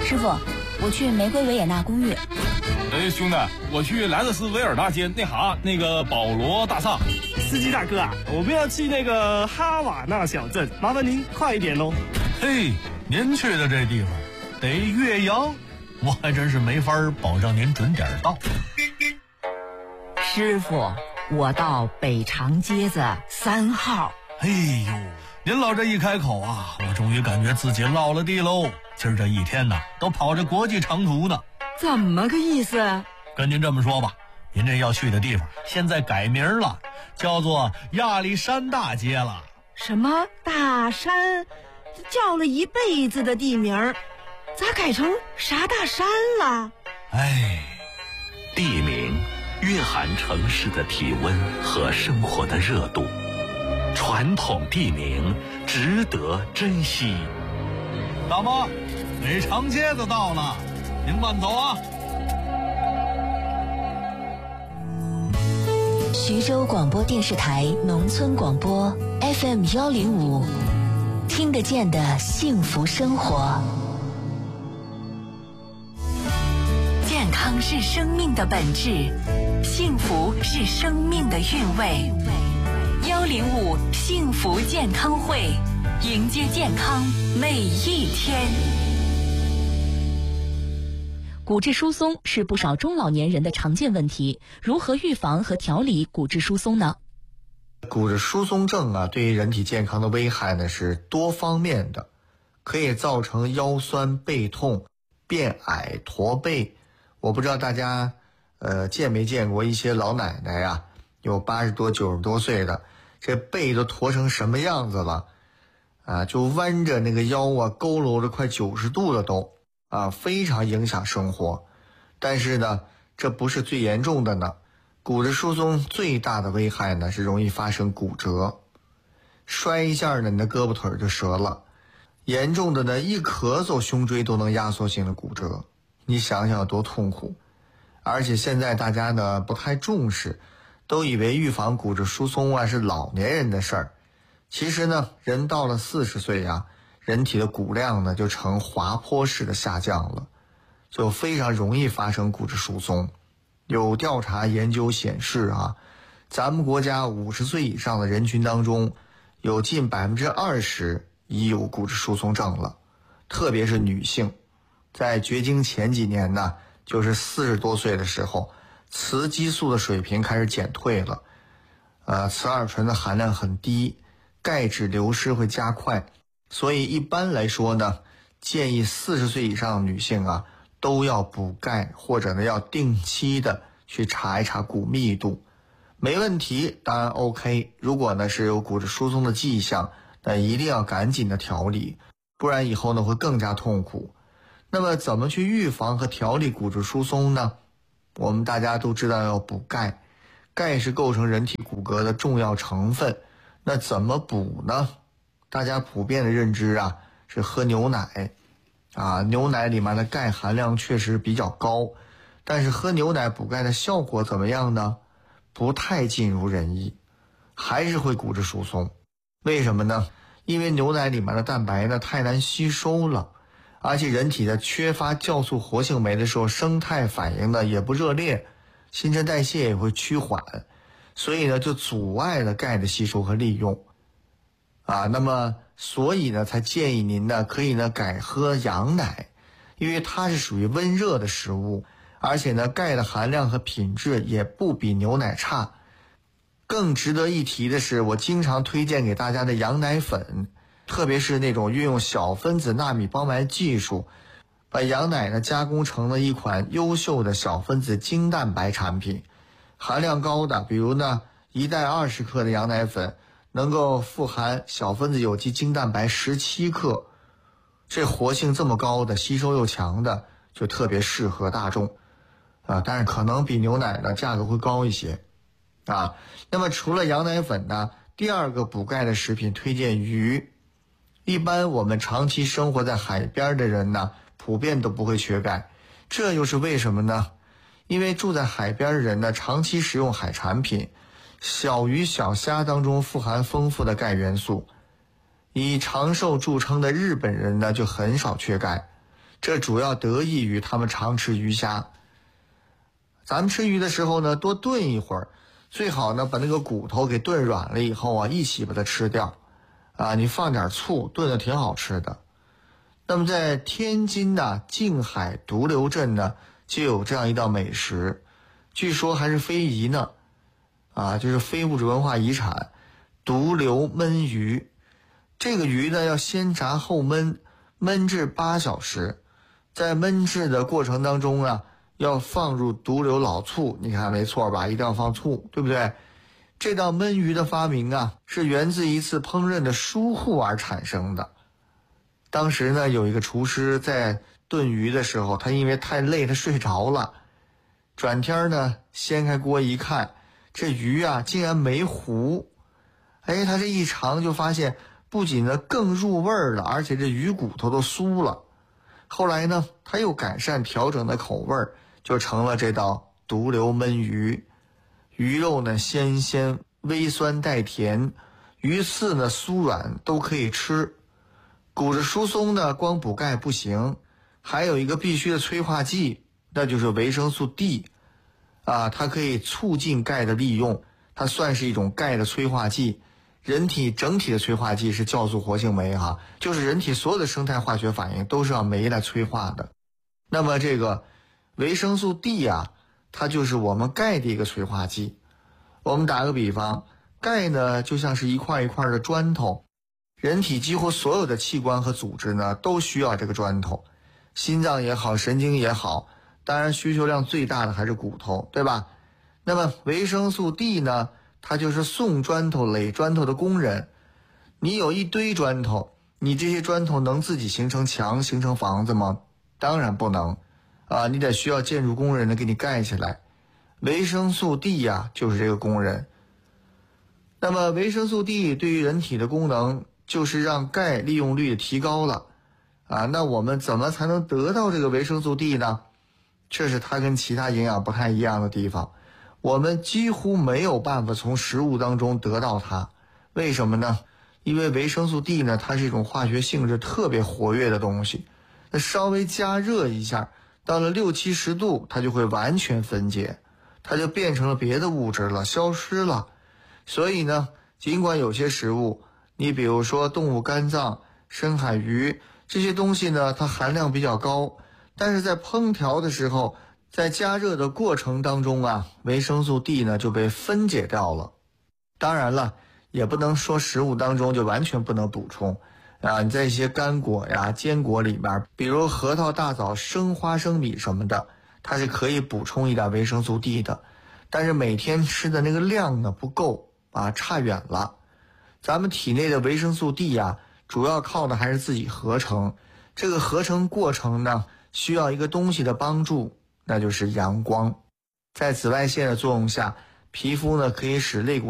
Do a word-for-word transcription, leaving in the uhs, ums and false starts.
师傅，我去玫瑰维也纳公寓。 哎，兄弟，我去莱德斯维尔大街那哈那个保罗大厦。 司机大哥啊，我们要去那个哈瓦那小镇，麻烦您快一点喽。 嘿，您去的这地方得岳阳，我还真是没法保证您准点到。 师傅，我到北长街子三号。 哎呦，您老这一开口啊，我终于感觉自己落了地喽。今儿这一天呐，都跑着国际长途呢。 怎么个意思？ 跟您这么说吧，您这要去的地方现在改名了，叫做亚历山大街了。 什么大山？叫了一辈子的地名，咋改成啥大山了？ 哎， 地名蕴含城市的体温和生活的热度，传统地名值得珍惜。 大妈，北长街子到了，您慢走啊。 徐州广播电视台农村广播 F M 幺零五，听得见的幸福生活。 健康是生命的本质，幸福是生命的韵味。幺零五幸福健康会，迎接健康每一天。 骨质疏松是不少中老年人的常见问题，如何预防和调理骨质疏松呢？ 骨质疏松症啊，对于人体健康的危害呢是多方面的，可以造成腰酸背痛、变矮驼背。我不知道大家呃见没见过一些老奶奶呀、啊，有八十多、九十多岁的，这背都驼成什么样子了啊？就弯着那个腰啊，佝偻着快九十度了都啊，非常影响生活。但是呢，这不是最严重的呢。骨质疏松最大的危害呢是容易发生骨折，摔一下呢你的胳膊腿就折了，严重的呢一咳嗽胸椎都能压缩性的骨折，你想想有多痛苦。而且现在大家呢不太重视，都以为预防骨质疏松啊是老年人的事儿。其实呢，人到了四十岁啊，人体的骨量呢就呈滑坡式的下降了，就非常容易发生骨质疏松。有调查研究显示啊，咱们国家五十岁以上的人群当中，有近百分之二十已有骨质疏松症了，特别是女性。在绝经前几年呢，就是四十多岁的时候，雌激素的水平开始减退了，呃，雌二醇的含量很低，钙质流失会加快，所以一般来说呢，建议四十岁以上的女性啊，都要补钙，或者呢要定期的去查一查骨密度。没问题当然 OK， 如果呢是有骨质疏松的迹象，那一定要赶紧的调理，不然以后呢会更加痛苦。那么怎么去预防和调理骨质疏松呢？我们大家都知道要补钙，钙是构成人体骨骼的重要成分。那怎么补呢？大家普遍的认知啊是喝牛奶啊，牛奶里面的钙含量确实比较高，但是喝牛奶补钙的效果怎么样呢？不太尽如人意，还是会骨质疏松。为什么呢？因为牛奶里面的蛋白呢太难吸收了，而且人体在缺乏酵素活性酶的时候，生态反应呢也不热烈，新陈代谢也会趋缓，所以呢就阻碍了钙的吸收和利用啊。那么所以呢才建议您呢可以呢改喝羊奶，因为它是属于温热的食物，而且呢钙的含量和品质也不比牛奶差。更值得一提的是，我经常推荐给大家的羊奶粉，特别是那种运用小分子纳米帮埋技术，把羊奶呢加工成了一款优秀的小分子精蛋白产品，含量高的，比如呢一袋二十克的羊奶粉能够富含小分子有机精蛋白十七克，这活性这么高的，吸收又强的，就特别适合大众啊。但是可能比牛奶的价格会高一些啊。那么除了羊奶粉呢，第二个补钙的食品推荐鱼。一般我们长期生活在海边的人呢，普遍都不会缺钙，这又是为什么呢？因为住在海边的人呢，长期食用海产品，小鱼小虾当中富含丰富的钙元素，以长寿著称的日本人呢就很少缺钙， 这主要得益于他们常吃鱼虾。咱们吃鱼的时候呢，多炖一会儿，最好呢把那个骨头给炖软了以后啊，一起把它吃掉啊。你放点醋炖的挺好吃的。那么在天津的静海独流镇呢，就有这样一道美食，据说还是非遗呢，啊，就是非物质文化遗产，独流焖鱼。这个鱼呢要先炸后焖，焖至八小时，在焖制的过程当中啊，要放入独流老醋，你看没错吧？一定要放醋，对不对？这道焖鱼的发明啊，是源自一次烹饪的疏忽而产生的。当时呢，有一个厨师在炖鱼的时候，他因为太累，他睡着了。转天呢，掀开锅一看，这鱼啊竟然没糊。哎，他这一尝就发现，不仅呢更入味了，而且这鱼骨头都酥了。后来呢，他又改善调整的口味，就成了这道独流焖鱼。鱼肉呢鲜鲜，微酸带甜，鱼刺呢酥软，都可以吃。骨质疏松呢，光补钙不行，还有一个必须的催化剂，那就是维生素 D 啊，它可以促进钙的利用，它算是一种钙的催化剂。人体整体的催化剂是酵素活性酶哈，就是人体所有的生态化学反应都是要酶来催化的。那么这个维生素 D 啊，它就是我们钙的一个催化剂。我们打个比方，钙呢就像是一块一块的砖头，人体几乎所有的器官和组织呢都需要这个砖头，心脏也好，神经也好，当然需求量最大的还是骨头，对吧？那么维生素 D 呢，它就是送砖头垒砖头的工人。你有一堆砖头，你这些砖头能自己形成墙形成房子吗？当然不能啊，你得需要建筑工人呢给你盖起来。维生素 D 呀、啊、就是这个工人。那么维生素 D 对于人体的功能就是让钙利用率提高了啊。那我们怎么才能得到这个维生素 D 呢？这是它跟其他营养不太一样的地方，我们几乎没有办法从食物当中得到它。为什么呢？因为维生素 D 呢，它是一种化学性质特别活跃的东西，那稍微加热一下，到了六七十度，它就会完全分解，它就变成了别的物质了，消失了。所以呢，尽管有些食物，你比如说动物肝脏、深海鱼这些东西呢，它含量比较高，但是在烹调的时候，在加热的过程当中啊，维生素 D 呢就被分解掉了。当然了，也不能说食物当中就完全不能补充啊，你在一些干果呀、坚果里面，比如核桃、大枣、生花生米什么的，它是可以补充一点维生素 D 的，但是每天吃的那个量呢不够啊，差远了。咱们体内的维生素 D 呀、啊，主要靠的还是自己合成。这个合成过程呢，需要一个东西的帮助，那就是阳光。在紫外线的作用下，皮肤呢可以使肋骨